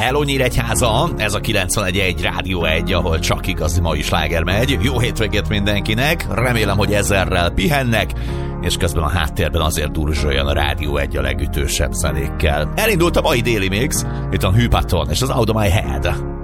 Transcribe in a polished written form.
Hello Nyíregyháza, ez a 91.1 Rádió 1, ahol csak igazi mai sláger megy. Jó hétvégét mindenkinek, remélem, hogy ezerrel pihennek, és közben a háttérben azért durzsoljon a Rádió 1 a legütősebb zenékkel. Elindult a mai déli mix, itt a Hű Patton és az Out of My Head.